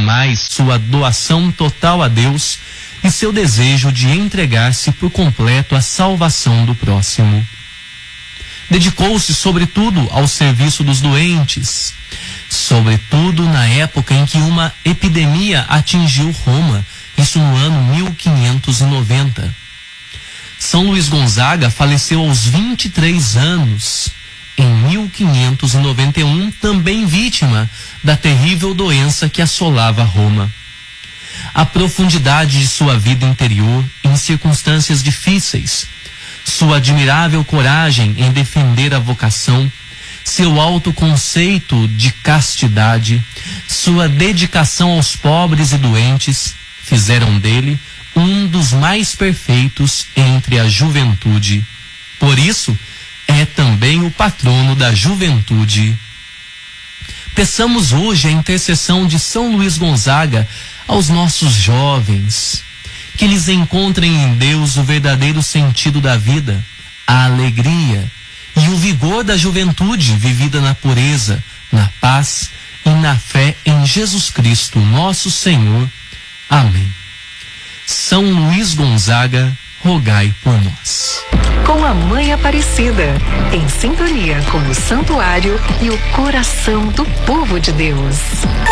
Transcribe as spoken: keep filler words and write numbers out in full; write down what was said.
mais sua doação total a Deus e seu desejo de entregar-se por completo à salvação do próximo. Dedicou-se, sobretudo, ao serviço dos doentes, sobretudo na época em que uma epidemia atingiu Roma, isso no ano mil quinhentos e noventa. São Luís Gonzaga faleceu aos vinte e três anos, em mil quinhentos e noventa e um, também vítima da terrível doença que assolava Roma. A profundidade de sua vida interior, em circunstâncias difíceis, sua admirável coragem em defender a vocação, seu alto conceito de castidade, sua dedicação aos pobres e doentes, fizeram dele um dos mais perfeitos entre a juventude. Por isso, é também o patrono da juventude. Peçamos hoje a intercessão de São Luís Gonzaga aos nossos jovens, que eles encontrem em Deus o verdadeiro sentido da vida, a alegria e o vigor da juventude vivida na pureza, na paz e na fé em Jesus Cristo, nosso Senhor. Amém. São Luís Gonzaga, rogai por nós. Com a Mãe Aparecida, em sintonia com o santuário e o coração do povo de Deus.